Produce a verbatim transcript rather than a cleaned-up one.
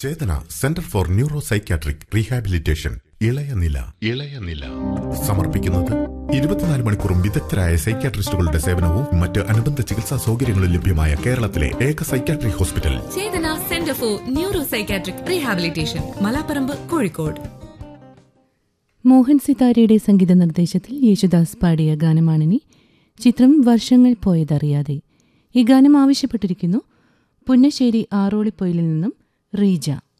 Chetana centre for neuro psychiatric rehabilitation ഇളയനില ഇളയനില സമർപ്പിക്കുന്നത് ഇരുപത്തിനാല് മണിക്കൂറും വിദഗ്ധരായ സൈക്യാട്രിസ്റ്റുകളുടെ സേവനവും മറ്റ് അനുബന്ധ ചികിത്സാ സൗകര്യങ്ങളും ലഭ്യമായ കേരളത്തിലെ ഏക psychiatric hospital Chetana centre for neuro psychiatric rehabilitation, Malaparamba, Kozhikode. Mohan സിതാരയുടെ സംഗീത നിർദ്ദേശത്തിൽ യേശുദാസ് പാടിയ ഗാനമാണിനി. ചിത്രം വർഷങ്ങൾ പോയതറിയാതെ. ഈ ഗാനം ആവശ്യപ്പെട്ടിരിക്കുന്നു പുന്നശ്ശേരി ആറോളിപ്പൊയിലിൽ നിന്നും റീജ.